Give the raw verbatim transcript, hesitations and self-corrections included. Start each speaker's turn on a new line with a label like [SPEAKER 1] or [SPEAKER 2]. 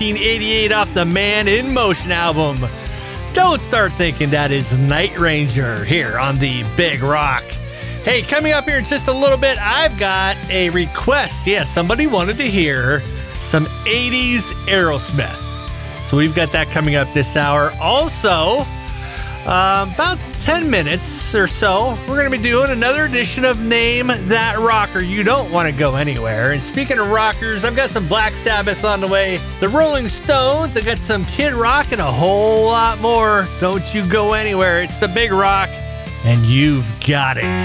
[SPEAKER 1] nineteen eighty-eight off the Man in Motion album. Don't Start Thinking. That is Night Ranger here on the Big Rock. Hey, coming up here in just a little bit, I've got a request. Yeah, somebody wanted to hear some eighties Aerosmith. So we've got that coming up this hour. Also, uh, about ten minutes or so, we're going to be doing another edition of Name That Rocker. You don't want to go anywhere. And speaking of rockers, I've got some Black Sabbath on the way, the Rolling Stones, I got some Kid Rock, and a whole lot more. Don't you go anywhere. It's the Big Rock, and you've got it.